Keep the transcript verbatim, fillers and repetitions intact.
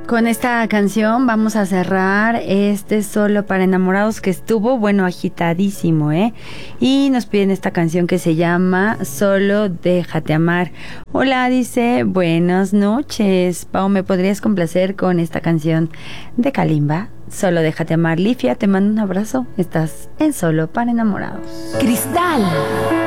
Con esta canción vamos a cerrar este Solo para Enamorados, que estuvo, bueno, agitadísimo, ¿eh? Y nos piden esta canción que se llama Solo Déjate Amar. Hola, dice, buenas noches. Pau, ¿me podrías complacer con esta canción de Kalimba? Solo Déjate Amar. Lifia, te mando un abrazo. Estás en Solo para Enamorados. Cristal